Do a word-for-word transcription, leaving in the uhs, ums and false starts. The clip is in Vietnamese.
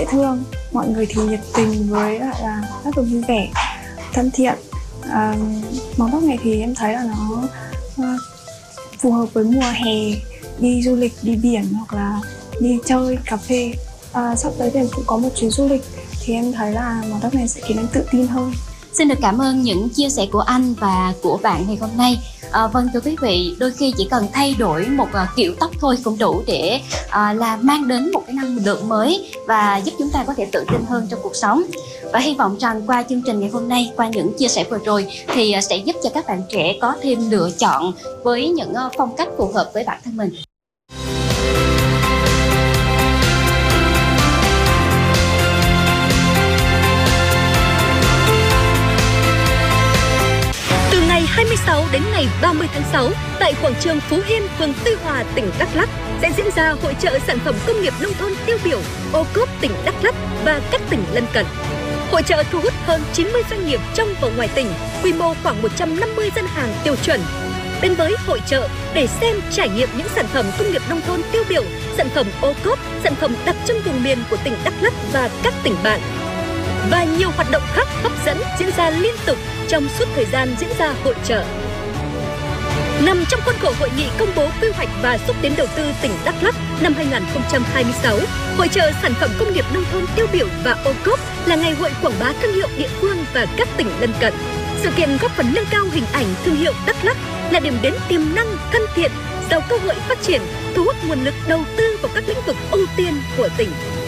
dễ thương, mọi người thì nhiệt tình với lại là rất là vui vẻ, thân thiện. À, màu tóc này thì em thấy là nó uh, phù hợp với mùa hè, đi du lịch, đi biển hoặc là đi chơi, cà phê. À, sắp tới thì em cũng có một chuyến du lịch thì em thấy là màu tóc này sẽ khiến em tự tin hơn. Xin được cảm ơn những chia sẻ của anh và của bạn ngày hôm nay. À, vâng thưa quý vị, đôi khi chỉ cần thay đổi một uh, kiểu tóc thôi cũng đủ để uh, là mang đến một cái năng lượng mới và giúp chúng ta có thể tự tin hơn trong cuộc sống. Và hy vọng rằng qua chương trình ngày hôm nay, qua những chia sẻ vừa rồi thì uh, sẽ giúp cho các bạn trẻ có thêm lựa chọn với những uh, phong cách phù hợp với bản thân mình. hai mươi sáu đến ngày ba mươi tháng sáu tại quảng trường Phú Hiên, phường Tuy Hòa, tỉnh Đắk Lắk sẽ diễn ra hội chợ sản phẩm công nghiệp nông thôn tiêu biểu ô cốp tỉnh Đắk Lắk và các tỉnh lân cận. Hội chợ thu hút hơn chín mươi doanh nghiệp trong và ngoài tỉnh, quy mô khoảng một trăm năm mươi gian hàng tiêu chuẩn. Đến với hội chợ để xem, trải nghiệm những sản phẩm công nghiệp nông thôn tiêu biểu, sản phẩm ô cốp, sản phẩm đặc trưng vùng miền của tỉnh Đắk Lắk và các tỉnh bạn. Và nhiều hoạt động khác hấp dẫn diễn ra liên tục trong suốt thời gian diễn ra hội chợ. Nằm trong khuôn khổ hội nghị công bố quy hoạch và xúc tiến đầu tư tỉnh Đắk Lắk năm hai nghìn không trăm hai mươi sáu, hội chợ sản phẩm công nghiệp nông thôn tiêu biểu và ô cốp là ngày hội quảng bá thương hiệu địa phương và các tỉnh lân cận. Sự kiện góp phần nâng cao hình ảnh thương hiệu Đắk Lắk là điểm đến tiềm năng, thân thiện, giàu cơ hội phát triển, thu hút nguồn lực đầu tư vào các lĩnh vực ưu tiên của tỉnh.